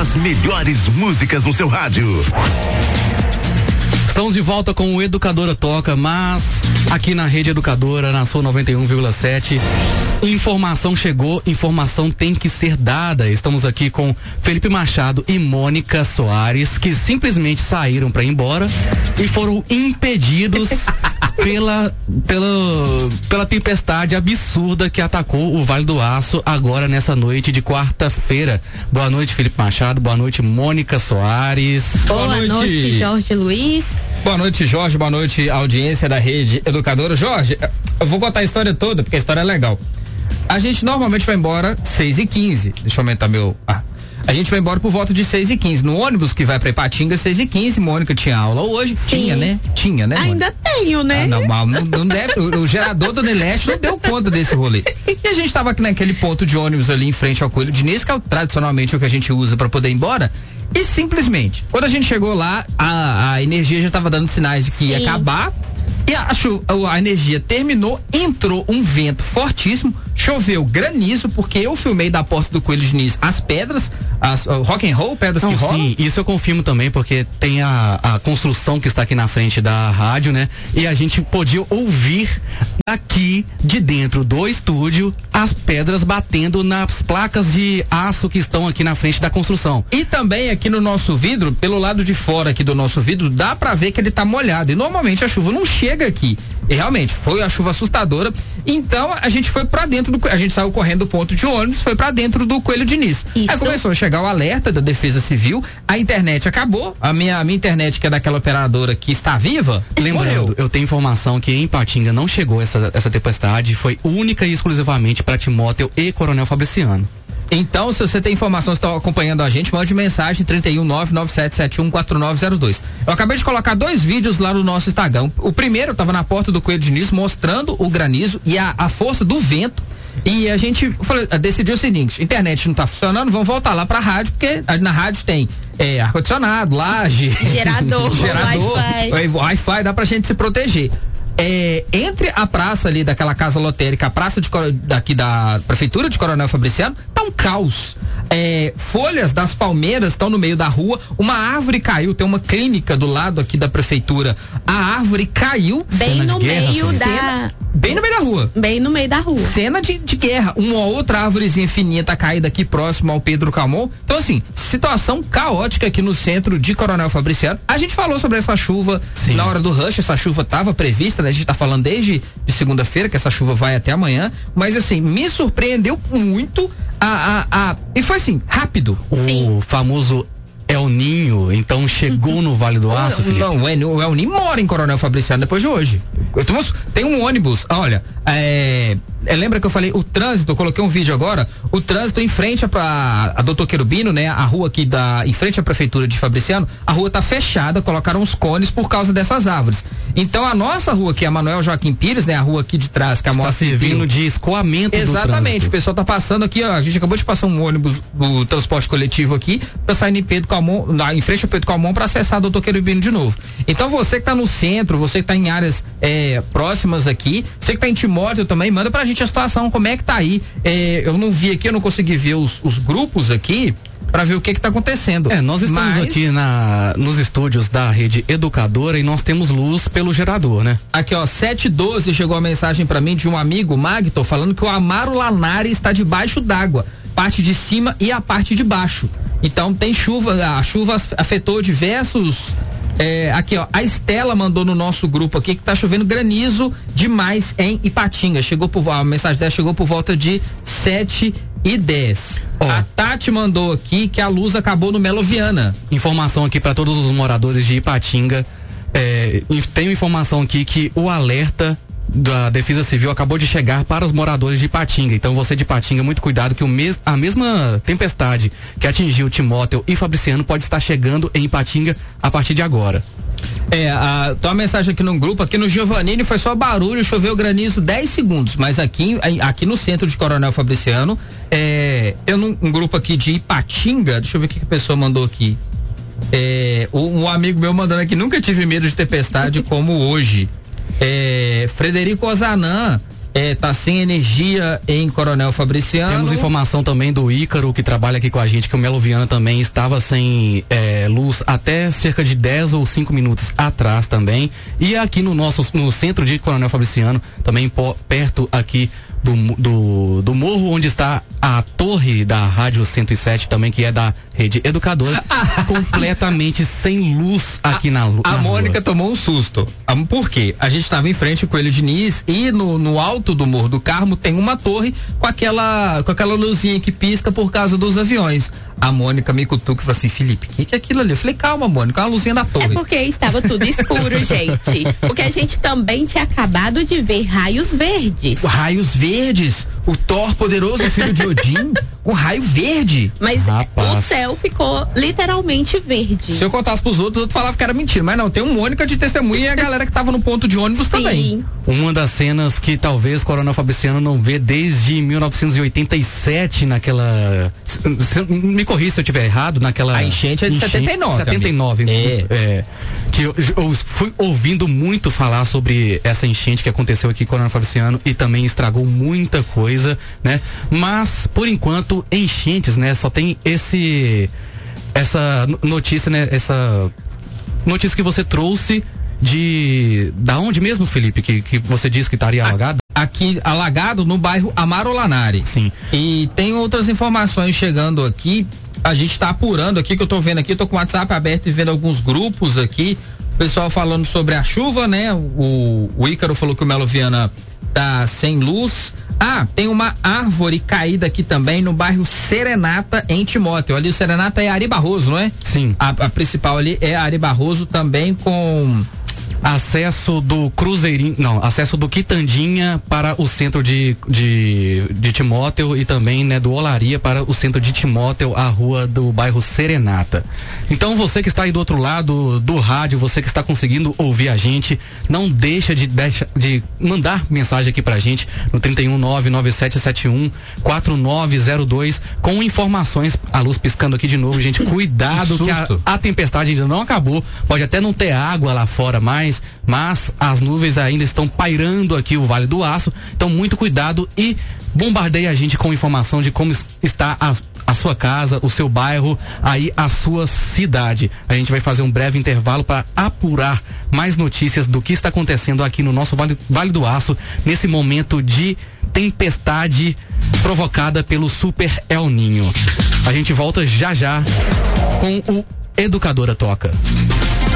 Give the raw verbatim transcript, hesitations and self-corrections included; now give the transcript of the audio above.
As melhores músicas no seu rádio. Estamos de volta com o Educadora Toca, mas aqui na Rede Educadora, na sua noventa e um vírgula sete, informação chegou, informação tem que ser dada. Estamos aqui com Felipe Machado e Mônica Soares, que simplesmente saíram para ir embora e foram impedidos pela, pela, pela tempestade absurda que atacou o Vale do Aço agora nessa noite de quarta-feira. Boa noite, Felipe Machado. Boa noite, Mônica Soares. Boa, Boa noite. noite, Jorge Luiz. Boa noite, Jorge. Boa noite, audiência da Rede Educadora. Jorge, eu vou contar a história toda, porque a história é legal. A gente normalmente vai embora seis e quinze. Deixa eu aumentar meu... Ah. A gente vai embora por volta de seis e quinze. No ônibus que vai pra Ipatinga, seis e quinze. Mônica tinha aula hoje. Sim. Tinha, né? Tinha, né, Mônica? Ainda tenho, né? Ah, não, não, não deve, o, o gerador do Neleste não deu conta desse rolê. E a gente tava aqui naquele ponto de ônibus ali em frente ao Coelho Diniz, que é tradicionalmente o que a gente usa pra poder ir embora. E simplesmente, quando a gente chegou lá, a, a energia já tava dando sinais de que ia Sim. acabar. E a, a, a energia terminou, entrou um vento fortíssimo, choveu granizo, porque eu filmei da porta do Coelho Diniz as pedras, as uh, rock and roll, pedras Não, que rolam. Sim, isso eu confirmo também, porque tem a, a construção que está aqui na frente da rádio, né? E a gente podia ouvir daqui de dentro do estúdio as pedras batendo nas placas de aço que estão aqui na frente da construção. E também aqui no nosso vidro, pelo lado de fora aqui do nosso vidro, dá pra ver que ele tá molhado. E normalmente a chuva não chega aqui. E realmente, foi a chuva assustadora. Então a gente foi pra dentro do. A gente saiu correndo do ponto de ônibus, foi pra dentro do Coelho Diniz. Isso. Aí começou a chegar o alerta da Defesa Civil, a internet acabou. A minha, a minha internet, que é daquela operadora que está viva. Lembrando, morreu. Eu tenho informação que em Ipatinga não chegou essa, essa tempestade, foi única e exclusivamente para Timóteo e Coronel Fabriciano. Então, se você tem informação, está acompanhando a gente, mande mensagem trinta e um, nove nove sete sete um, quatro nove zero dois. Eu acabei de colocar dois vídeos lá no nosso Instagram. O primeiro estava na porta do Coelho Diniz mostrando o granizo e a, a força do vento. E a gente falou, decidiu o seguinte: internet não está funcionando, vamos voltar lá para a rádio, porque na rádio tem é, ar-condicionado, laje, gerador, gerador, Wi-Fi. Wi-Fi, dá pra gente se proteger. É, entre a praça ali daquela casa lotérica, a praça de, daqui da prefeitura de Coronel Fabriciano, tá um caos. É, folhas das palmeiras estão no meio da rua, uma árvore caiu, tem uma clínica do lado aqui da prefeitura, a árvore caiu. Bem no guerra, meio da... Cena, bem no meio da rua. Bem no meio da rua. Cena de, de guerra. Uma outra árvorezinha fininha tá caída aqui próximo ao Pedro Calmon. Então assim, situação caótica aqui no centro de Coronel Fabriciano. A gente falou sobre essa chuva Sim. na hora do rush, essa chuva estava prevista, né? A gente tá falando desde de segunda-feira que essa chuva vai até amanhã, mas assim, me surpreendeu muito a, a, a e foi assim, rápido. O Sim. famoso El Ninho, então chegou no Vale do Aço, Felipe? Não, o El Ninho mora em Coronel Fabriciano depois de hoje. Tem um ônibus, olha, é, é, lembra que eu falei, o trânsito, eu coloquei um vídeo agora, o trânsito em frente a, a Doutor Querubino, né, a rua aqui da, em frente à prefeitura de Fabriciano, a rua tá fechada, colocaram uns cones por causa dessas árvores. Então a nossa rua aqui, a Manuel Joaquim Pires, né, a rua aqui de trás, que a está servindo de escoamento do trânsito. Exatamente, o pessoal tá passando aqui, ó, a gente acabou de passar um ônibus do transporte coletivo aqui, pra sair em Pedro Calmon, lá em frente ao Pedro Calmon, para acessar a Doutor Querubino de novo. Então você que tá no centro, você que tá em áreas é, próximas aqui, você que tá em Timóteo também, manda pra gente a situação, como é que tá aí. É, eu não vi aqui, eu não consegui ver os, os grupos aqui para ver o que que tá acontecendo. É, nós estamos Mas... aqui na, nos estúdios da Rede Educadora e nós temos luz pelo gerador, né? Aqui, ó, sete e doze chegou a mensagem para mim de um amigo, Magto, falando que o Amaro Lanari está debaixo d'água, parte de cima e a parte de baixo. Então tem chuva, a chuva afetou diversos. É, aqui, ó, a Estela mandou no nosso grupo aqui que tá chovendo granizo demais em Ipatinga. Chegou por, a mensagem dela chegou por volta de sete e dez. Oh. A Tati mandou aqui que a luz acabou no Melo Viana. Informação aqui para todos os moradores de Ipatinga. É, tenho informação aqui que o alerta da Defesa Civil acabou de chegar para os moradores de Ipatinga. Então você de Ipatinga, muito cuidado que o mes, a mesma tempestade que atingiu Timóteo e Fabriciano pode estar chegando em Ipatinga a partir de agora. É, a, tem uma mensagem aqui no grupo, aqui no Giovannini foi só barulho, choveu granizo dez segundos, mas aqui, aqui no centro de Coronel Fabriciano, é, eu num, um grupo aqui de Ipatinga, deixa eu ver o que, que a pessoa mandou aqui. É, um, um amigo meu mandando aqui, nunca tive medo de tempestade como hoje. É, Frederico Ozanam, é, tá sem energia em Coronel Fabriciano. Temos informação também do Ícaro, que trabalha aqui com a gente, que o Melo Viana também estava sem é, luz até cerca de dez ou cinco minutos atrás também. E aqui no nosso, no centro de Coronel Fabriciano, também po, perto aqui do, do, do morro onde está a torre da Rádio cento e sete também, que é da Rede Educadora, completamente sem luz aqui na rua. A Mônica tomou um susto. Por quê? A gente estava em frente ao Coelho Diniz e no, no alto do Morro do Carmo tem uma torre com aquela, com aquela luzinha que pisca por causa dos aviões. A Mônica me cutuca e falou assim: Felipe, o que, que é aquilo ali? Eu falei: calma, Mônica, é uma luzinha da torre. É porque estava tudo escuro, gente. Porque a gente também tinha acabado de ver raios verdes. Raios verdes? O Thor, poderoso filho de Odin, com raio verde. Mas Rapaz. o céu ficou literalmente verde. Se eu contasse pros outros, outros falavam que era mentira. Mas não, tem um Mônica de testemunha e a galera que tava no ponto de ônibus Sim. também. Uma das cenas que talvez Coronel Fabriciano não vê desde mil novecentos e oitenta e sete, naquela. Se, me corrija se eu estiver errado, naquela. A enchente é de setenta e nove. setenta e nove. É. é que eu, eu fui ouvindo muito falar sobre essa enchente que aconteceu aqui em Coronel Fabriciano e também estragou muita coisa, né? Mas, por enquanto, enchentes, né? Só tem esse. Essa notícia, né? Essa notícia que você trouxe de. Da onde mesmo, Felipe? Que, que você disse que estaria alagado? Aqui, alagado no bairro Amaro Lanari. Sim. E tem outras informações chegando aqui. A gente está apurando aqui, que eu tô vendo aqui, eu tô com o WhatsApp aberto e vendo alguns grupos aqui. O pessoal falando sobre a chuva, né? O, o Ícaro falou que o Melo Viana tá sem luz. Ah, tem uma árvore caída aqui também no bairro Serenata, em Timóteo. Ali o Serenata é Ari Barroso, não é? Sim. A, a principal ali é Ari Barroso, também com acesso do Cruzeirinho, não, acesso do Quitandinha para o centro de, de, de Timóteo e também, né, do Olaria para o centro de Timóteo, a rua do bairro Serenata. Então você que está aí do outro lado do rádio, você que está conseguindo ouvir a gente, não deixa de, deixa de mandar mensagem aqui pra gente no trinta e um, nove nove sete sete um, quatro nove zero dois com informações, a luz piscando aqui de novo, gente, cuidado que, que a, a tempestade ainda não acabou, pode até não ter água lá fora mais, mas as nuvens ainda estão pairando aqui o Vale do Aço, então muito cuidado e bombardeie a gente com informação de como está a, a sua casa, o seu bairro, aí a sua cidade. A gente vai fazer um breve intervalo para apurar mais notícias do que está acontecendo aqui no nosso Vale, vale do Aço, nesse momento de tempestade provocada pelo Super El Ninho. A gente volta já já com o Educadora Toca.